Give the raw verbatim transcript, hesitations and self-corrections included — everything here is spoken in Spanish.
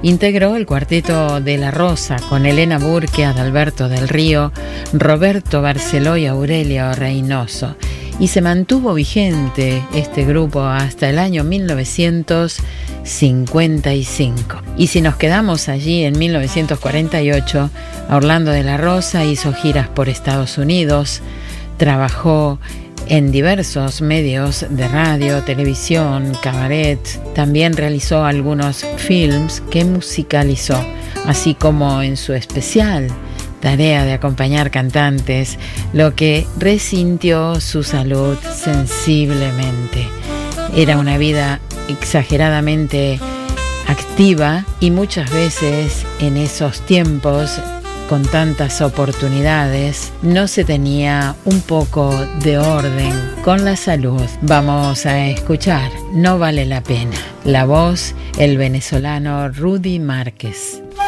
Integró el Cuarteto de la Rosa con Elena Burke, Adalberto del Río, Roberto Barceló y Aurelio Reynoso. Y se mantuvo vigente este grupo hasta el año mil novecientos cincuenta y cinco. Y si nos quedamos allí en mil novecientos cuarenta y ocho, Orlando de la Rosa hizo giras por Estados Unidos, trabajó en diversos medios de radio, televisión, cabaret. También realizó algunos films que musicalizó, así como en su especial tarea de acompañar cantantes, lo que resintió su salud sensiblemente. Era una vida exageradamente activa y muchas veces en esos tiempos, con tantas oportunidades, no se tenía un poco de orden con la salud. Vamos a escuchar No vale la pena. La voz, el venezolano Rudy Márquez.